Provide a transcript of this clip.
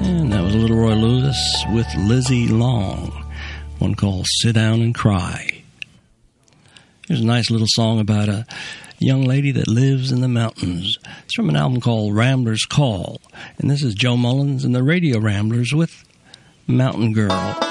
And that was Little Roy Lewis with Lizzie Long, one called Sit Down and Cry. Here's a nice little song about a young lady that lives in the mountains. It's from an album called Rambler's Call. And this is Joe Mullins and the Radio Ramblers with Mountain Girl.